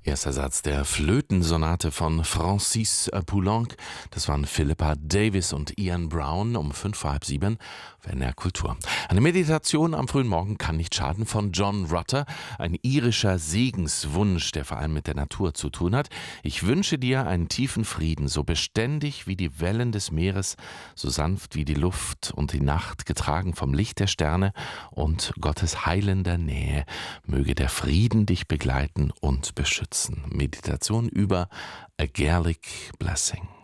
Erster Satz der Flötensonate von Francis Poulenc. Das waren Philippa Davis und Ian Brown um 6:55 auf NDR Kultur. Eine Meditation am frühen Morgen kann nicht schaden von John Rutter, ein irischer Segenswunsch, der vor allem mit der Natur zu tun hat. Ich wünsche dir einen tiefen Frieden, so beständig wie die Wellen des Meeres, so sanft wie die Luft und die Nacht, getragen vom Licht der Sterne und Gottes heilender Nähe. Möge der Frieden dich begleiten und beschützen. Meditation über A Gaelic Blessing.